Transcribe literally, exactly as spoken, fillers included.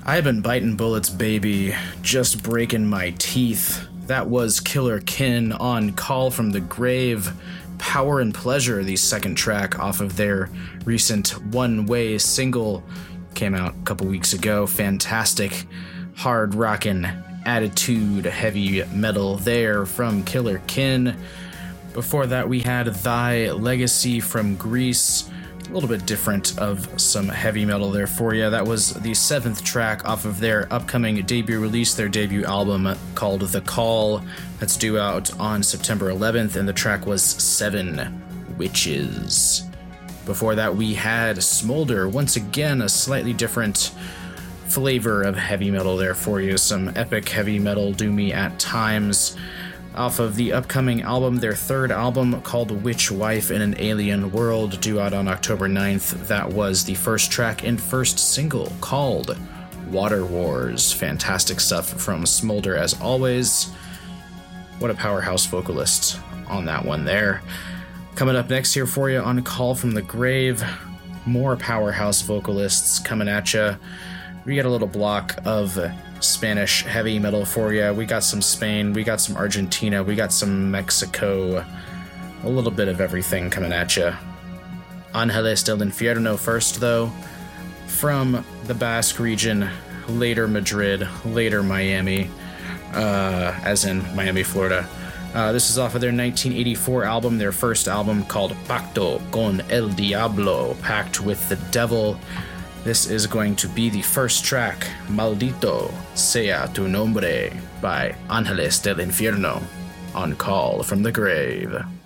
I've been biting bullets, baby, just breaking my teeth. That was Killer Kin on Call from the Grave. Power and Pleasure, the second track off of their recent one-way single. Came out a couple weeks ago. Fantastic, hard rockin' attitude, heavy metal there from Killer Kin. Before that, we had Thy Legacy from Greece. A little bit different of some heavy metal there for you. That was the seventh track off of their upcoming debut release, their debut album called The Call. That's due out on September eleventh, and the track was Seven Witches. Before that, we had Smolder. Once again, a slightly different flavor of heavy metal there for you. Some epic heavy metal, doomy at times. Off of the upcoming album, their third album called Witch Wife in an Alien World, due out on October ninth. That was the first track and first single called Water Wars. Fantastic stuff from Smolder as always. What a powerhouse vocalist on that one there. Coming up next here for you on Call from the Grave, more powerhouse vocalists coming at you. We got a little block of Spanish heavy metal for you. We got some Spain, we got some Argentina, we got some Mexico. A little bit of everything coming at you. Ángeles del Infierno first, though. From the Basque region, later Madrid, later Miami, uh, as in Miami, Florida. Uh, this is off of their nineteen eighty-four album, their first album called Pacto con el Diablo, Pact with the Devil. This is going to be the first track, Maldito Sea Tu Nombre, by Ángeles del Infierno, on Call from the Grave.